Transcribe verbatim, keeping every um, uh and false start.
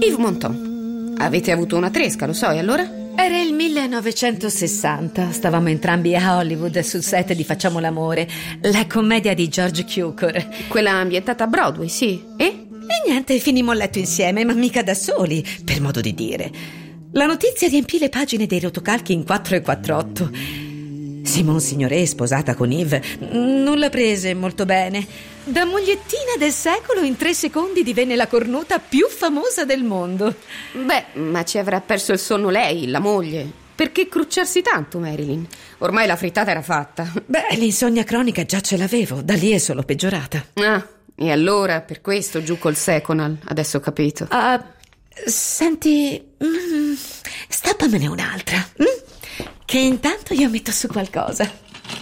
Yves Montand. Avete avuto una tresca, lo so, e allora? Era il millenovecentosessanta, stavamo entrambi a Hollywood sul set di Facciamo l'amore, la commedia di George Cukor. Quella ambientata a Broadway, sì. E? E niente, finimmo a letto insieme, ma mica da soli, per modo di dire. La notizia riempì le pagine dei rotocalchi in quattro e quattr'otto. Simone Signoret è sposata con Yves. Non la prese molto bene. Da mogliettina del secolo in tre secondi divenne la cornuta più famosa del mondo. Beh, ma ci avrà perso il sonno lei, la moglie. Perché crucciarsi tanto, Marilyn? Ormai la frittata era fatta. Beh, l'insonnia cronica già ce l'avevo, da lì è solo peggiorata. Ah, e allora per questo giù col Seconal, adesso ho capito. Ah, senti, mm, stappamene un'altra, mm? Che intanto io metto su qualcosa.